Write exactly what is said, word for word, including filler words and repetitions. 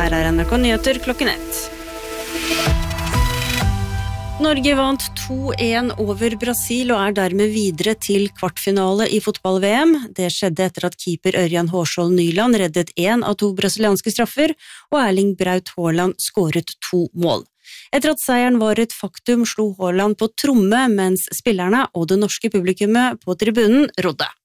Her er N R K Nyheter klokken ett. Norge vant to en over Brasil og er dermed videre til kvartfinale i fotball-V M. Det skjedde etter at keeper Ørjan Hårskjold Nyland reddet en av to brasilianske straffer, og Erling Braut Haaland skåret to mål. Etter at seieren var et faktum, slo Haaland på tromme, mens spillerne og det norske publikummet på tribunen rodde.